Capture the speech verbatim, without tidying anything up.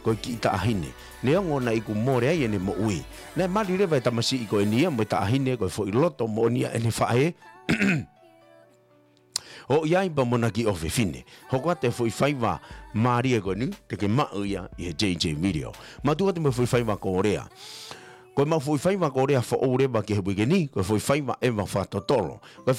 ko kita ahine ne ngona iku more ye ne mo ui ne mali le vai tamasi ko nia mo ta ahine ko fo loto mo nia ene fae o ia ipa monaki o fine hoko te foi faiva maria ko ni te ke ma ia e J J video ma tu te mo foi faiva korea ko ma foi faiva korea fo ore ba ke hu ke ni ko foi faiva eva fa totolo ko